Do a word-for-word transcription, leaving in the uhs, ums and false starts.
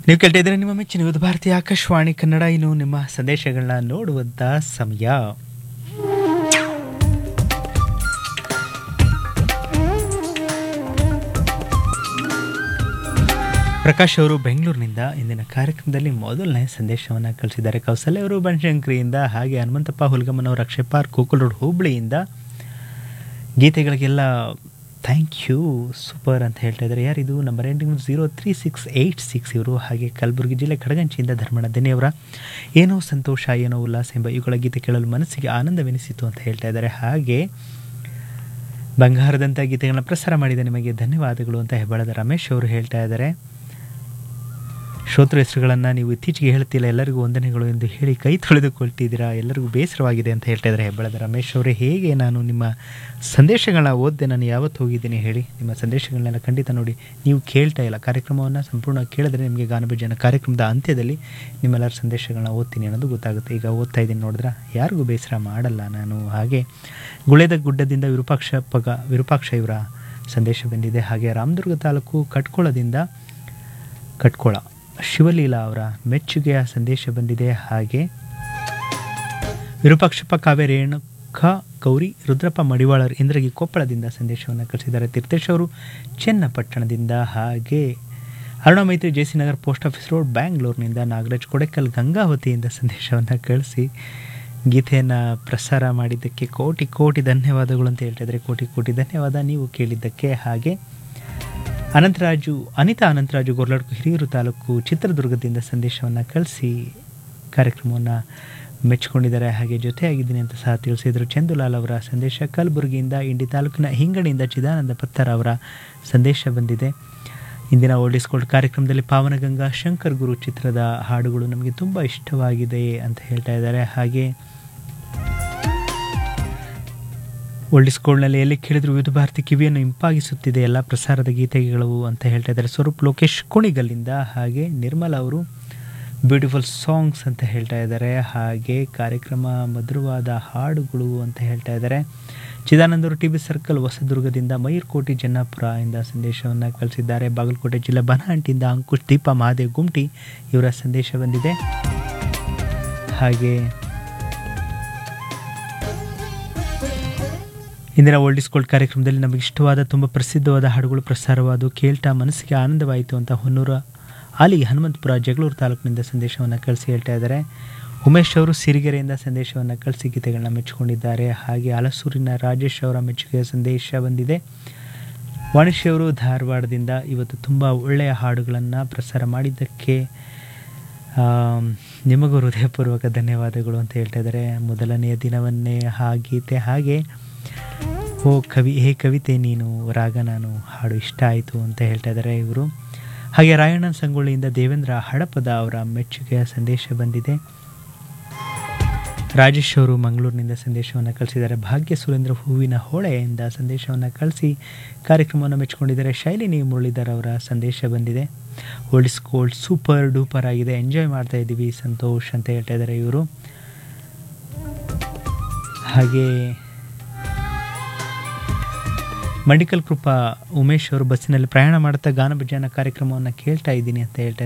ನೀವು ಕೇಳ್ತಾ ಇದ್ರೆ ನಿಮ್ಮ ಮೆಚ್ಚಿನ ವಿವಿಧ ಭಾರತೀಯ ಆಕಾಶವಾಣಿ ಕನ್ನಡ. ಇನ್ನು ನಿಮ್ಮ ಸಂದೇಶಗಳನ್ನ ನೋಡುವಂತ ಸಮಯ. ಪ್ರಕಾಶ್ ಅವರು ಬೆಂಗಳೂರಿನಿಂದ ಇಂದಿನ ಕಾರ್ಯಕ್ರಮದಲ್ಲಿ ಮೊದಲನೇ ಸಂದೇಶವನ್ನು ಕಳಿಸಿದ್ದಾರೆ. ಕೌಸಲ್ಯ ಅವರು ಬನಶಂಕರಿಯಿಂದ, ಹಾಗೆ ಹನುಮಂತಪ್ಪ ಹುಲ್ಗಮ್ಮನವರು ಅಕ್ಷಯ park Gokul road ಹುಬ್ಳಿಯಿಂದ ಗೀತೆಗಳಿಗೆಲ್ಲ thank you super ಅಂತ ಹೇಳ್ತಾ ಇದ್ದಾರೆ. ಯಾರಿದು number ending zero three six eight six ಇವರು. ಹಾಗೆ ಕಲಬುರಗಿ ಜಿಲ್ಲೆ ಕಡಗಂಚಿಯಿಂದ ಧರ್ಮಣ್ಣ ದೆನೆಯವರ ಏನೋ ಸಂತೋಷ ಏನೋ ಉಲ್ಲಾಸ ಎಂಬ ಇವುಗಳ ಗೀತೆ ಕೇಳಲು ಮನಸ್ಸಿಗೆ ಆನಂದವೆನಿಸಿತು ಅಂತ ಹೇಳ್ತಾ ಇದ್ದಾರೆ. ಹಾಗೆ ಬಂಗಾರದಂಥ ಗೀತೆಗಳನ್ನ ಪ್ರಸಾರ ಮಾಡಿದ ನಿಮಗೆ ಧನ್ಯವಾದಗಳು ಅಂತ ಹೆಬ್ಬಾಳದ ರಮೇಶ್ ಅವರು ಹೇಳ್ತಾ ಇದ್ದಾರೆ. ಶ್ರೋತೃ ಹೆಸರುಗಳನ್ನು ನೀವು ಇತ್ತೀಚೆಗೆ ಹೇಳ್ತಿಲ್ಲ, ಎಲ್ಲರಿಗೂ ವಂದನೆಗಳು ಎಂದು ಹೇಳಿ ಕೈ ತೊಳೆದುಕೊಳ್ತಿದ್ದೀರಾ, ಎಲ್ಲರಿಗೂ ಬೇಸರವಾಗಿದೆ ಅಂತ ಹೇಳ್ತಾ ಇದ್ದಾರೆ ಹೆಬ್ಬಾಳದ ರಮೇಶ್ ಅವರೇ. ಹೇಗೆ ನಾನು ನಿಮ್ಮ ಸಂದೇಶಗಳನ್ನ ಓದಿದೆ, ನಾನು ಯಾವತ್ತು ಹೋಗಿದ್ದೀನಿ ಹೇಳಿ? ನಿಮ್ಮ ಸಂದೇಶಗಳನ್ನೆಲ್ಲ ಖಂಡಿತ ನೋಡಿ. ನೀವು ಕೇಳ್ತಾ ಇಲ್ಲ ಕಾರ್ಯಕ್ರಮವನ್ನು ಸಂಪೂರ್ಣ ಕೇಳಿದ್ರೆ ನಿಮಗೆ ಗಾನಭಜನ ಕಾರ್ಯಕ್ರಮದ ಅಂತ್ಯದಲ್ಲಿ ನಿಮ್ಮೆಲ್ಲರ ಸಂದೇಶಗಳನ್ನ ಓದ್ತೀನಿ ಅನ್ನೋದು ಗೊತ್ತಾಗುತ್ತೆ. ಈಗ ಓದ್ತಾ ಇದ್ದೀನಿ ನೋಡಿದ್ರೆ ಯಾರಿಗೂ ಬೇಸರ ಮಾಡಲ್ಲ ನಾನು. ಹಾಗೆ ಗುಳೆದ ಗುಡ್ಡದಿಂದ ವಿರೂಪಾಕ್ಷ ಪಗ ವಿರೂಪಾಕ್ಷ ಇವರ ಸಂದೇಶ ಬಂದಿದೆ. ಹಾಗೆ ರಾಮದುರ್ಗ ತಾಲೂಕು ಕಟ್ಕೊಳದಿಂದ ಕಟ್ಕೊಳ ಶಿವಲೀಲಾ ಅವರ ಮೆಚ್ಚುಗೆಯ ಸಂದೇಶ ಬಂದಿದೆ. ಹಾಗೆ ವಿರೂಪಾಕ್ಷಪ್ಪ ಕಾವೇರಿ ರೇಣುಕ ಗೌರಿ ರುದ್ರಪ್ಪ ಮಡಿವಾಳರು ಇಂದ್ರಗಿ ಕೊಪ್ಪಳದಿಂದ ಸಂದೇಶವನ್ನು ಕಳಿಸಿದ್ದಾರೆ. ತೀರ್ಥೇಶ್ ಅವರು ಚನ್ನಪಟ್ಟಣದಿಂದ, ಹಾಗೆ ಅರುಣ ಮೈತ್ರಿ J C Nagar post office road ಬ್ಯಾಂಗ್ಳೂರಿನಿಂದ, Nagaraj Kodekal ಗಂಗಾವತಿಯಿಂದ ಸಂದೇಶವನ್ನು ಕಳಿಸಿ ಗೀತೆಯನ್ನು ಪ್ರಸಾರ ಮಾಡಿದ್ದಕ್ಕೆ ಕೋಟಿ ಕೋಟಿ ಧನ್ಯವಾದಗಳು ಅಂತ ಹೇಳ್ತಾ ಇದ್ದಾರೆ. ಕೋಟಿ ಕೋಟಿ ಧನ್ಯವಾದ ನೀವು ಕೇಳಿದ್ದಕ್ಕೆ. ಹಾಗೆ ಅನಂತರಾಜು ಅನಿತಾ ಅನಂತರಾಜು ಗೊರ್ಲಡ್ಕು ಹಿರಿಯೂರು ತಾಲೂಕು ಚಿತ್ರದುರ್ಗದಿಂದ ಸಂದೇಶವನ್ನು ಕಳಿಸಿ ಕಾರ್ಯಕ್ರಮವನ್ನು ಮೆಚ್ಚಿಕೊಂಡಿದ್ದಾರೆ. ಹಾಗೆ ಜೊತೆಯಾಗಿದ್ದೀನಿ ಅಂತ ಸಹ ತಿಳಿಸಿದರು. ಚಂದುಲಾಲ್ ಅವರ ಸಂದೇಶ ಕಲಬುರಗಿಯಿಂದ, ಇಂಡಿ ತಾಲೂಕಿನ ಹಿಂಗಣಿಯಿಂದ ಚಿದಾನಂದ ಪತ್ತರ ಅವರ ಸಂದೇಶ ಬಂದಿದೆ. ಇಂದಿನ ಓಲ್ಡ್ ಈಸ್ ಗೋಲ್ಡ್ ಕಾರ್ಯಕ್ರಮದಲ್ಲಿ ಪಾವನಗಂಗಾ ಶಂಕರ್ ಗುರು ಚಿತ್ರದ ಹಾಡುಗಳು ನಮಗೆ ತುಂಬ ಇಷ್ಟವಾಗಿದೆ ಅಂತ ಹೇಳ್ತಾ ಇದ್ದಾರೆ. ಹಾಗೆ ಓಲ್ಡ್ ಈಸ್ ಗೋಲ್ಡ್ನಲ್ಲಿ ಎಲ್ಲಿ ಕೇಳಿದ್ರು ವಿವಿಧ ಭಾರತಿ ಕಿವಿಯನ್ನು ಇಂಪಾಗಿಸುತ್ತಿದೆ ಎಲ್ಲ ಪ್ರಸಾರದ ಗೀತೆಗಳು ಅಂತ ಹೇಳ್ತಾ ಇದ್ದಾರೆ. ಸ್ವರೂಪ್ ಲೋಕೇಶ್ ಕುಣಿಗಲ್ಲಿಂದ, ಹಾಗೆ ನಿರ್ಮಲ ಅವರು ಬ್ಯೂಟಿಫುಲ್ ಸಾಂಗ್ಸ್ ಅಂತ ಹೇಳ್ತಾ ಇದ್ದಾರೆ. ಹಾಗೆ ಕಾರ್ಯಕ್ರಮ ಮಧುರವಾದ ಹಾಡುಗಳು ಅಂತ ಹೇಳ್ತಾ ಇದ್ದಾರೆ. ಚಿದಾನಂದರು T B circle ಹೊಸದುರ್ಗದಿಂದ, Mayurkoti Jannapura ಇಂದ ಸಂದೇಶವನ್ನು ಕಳಿಸಿದ್ದಾರೆ. ಬಾಗಲಕೋಟೆ ಜಿಲ್ಲೆ ಬನಹಂಟಿಯಿಂದ ಅಂಕುಶ್ ದೀಪಾ ಮಹಾದೇವ್ ಗುಮ್ಟಿ ಇವರ ಸಂದೇಶ ಬಂದಿದೆ. ಹಾಗೆ ಇಂದಿನ ಓಲ್ಡ್ ಈಸ್ ಗೋಲ್ಡ್ ಕಾರ್ಯಕ್ರಮದಲ್ಲಿ ನಮಗೆ ಇಷ್ಟವಾದ ತುಂಬ ಪ್ರಸಿದ್ಧವಾದ ಹಾಡುಗಳು ಪ್ರಸಾರವಾದವು, ಕೇಳ್ತಾ ಮನಸ್ಸಿಗೆ ಆನಂದವಾಯಿತು ಅಂತ ಹೊನ್ನೂರ ಆಲಿ ಹನುಮಂತಪುರ ಜಗಳೂರು ತಾಲೂಕಿನಿಂದ ಸಂದೇಶವನ್ನು ಕಳಿಸಿ ಹೇಳ್ತಾ ಇದ್ದಾರೆ. ಉಮೇಶ್ ಅವರು ಸಿರಿಗೆರೆಯಿಂದ ಸಂದೇಶವನ್ನು ಕಳಿಸಿ ಗೀತೆಗಳನ್ನ ಮೆಚ್ಚಿಕೊಂಡಿದ್ದಾರೆ. ಹಾಗೆ ಹಲಸೂರಿನ ರಾಜೇಶ್ ಅವರ ಮೆಚ್ಚುಗೆಯ ಸಂದೇಶ ಬಂದಿದೆ. ವಾಣಿಶ್ಯ ಅವರು ಧಾರವಾಡದಿಂದ ಇವತ್ತು ತುಂಬ ಒಳ್ಳೆಯ ಹಾಡುಗಳನ್ನು ಪ್ರಸಾರ ಮಾಡಿದ್ದಕ್ಕೆ ನಿಮಗೂ ಹೃದಯಪೂರ್ವಕ ಧನ್ಯವಾದಗಳು ಅಂತ ಹೇಳ್ತಾ ಇದ್ದಾರೆ. ಮೊದಲನೆಯ ದಿನವನ್ನೇ ಆ ಗೀತೆ, ಹಾಗೆ ಓ ಕವಿ ಹೇ ಕವಿತೆ ನೀನು ರಾಗ ನಾನು ಹಾಡು ಇಷ್ಟ ಆಯಿತು ಅಂತ ಹೇಳ್ತಾ ಇದ್ದಾರೆ ಇವರು. ಹಾಗೆ ರಾಯಣ್ಣ ಸಂಗೊಳ್ಳಿಯಿಂದ ದೇವೇಂದ್ರ ಹಡಪದ ಅವರ ಮೆಚ್ಚುಗೆಯ ಸಂದೇಶ ಬಂದಿದೆ. ರಾಜೇಶ್ ಅವರು ಮಂಗಳೂರಿನಿಂದ ಸಂದೇಶವನ್ನು ಕಳಿಸಿದ್ದಾರೆ. ಭಾಗ್ಯ ಸುರೇಂದ್ರ ಹೂವಿನ ಹೊಳೆಯಿಂದ ಸಂದೇಶವನ್ನು ಕಳಿಸಿ ಕಾರ್ಯಕ್ರಮವನ್ನು ಮೆಚ್ಚಿಕೊಂಡಿದ್ದಾರೆ. ಶೈಲಿನಿ ಮುರಳೀಧರ್ ಅವರ ಸಂದೇಶ ಬಂದಿದೆ. Old is gold super duper ಆಗಿದೆ, ಎಂಜಾಯ್ ಮಾಡ್ತಾ ಇದ್ದೀವಿ, ಸಂತೋಷ್ ಅಂತ ಹೇಳ್ತಾ ಇದ್ದಾರೆ ಇವರು. ಹಾಗೆ ಮಂಡಿಕಲ್ ಕೃಪಾ ಉಮೇಶ್ ಅವರು ಬಸ್ಸಿನಲ್ಲಿ ಪ್ರಯಾಣ ಮಾಡುತ್ತಾ ಗಾನಭಜನ ಕಾರ್ಯಕ್ರಮವನ್ನು ಕೇಳ್ತಾ ಇದ್ದೀನಿ ಅಂತ ಹೇಳ್ತಾ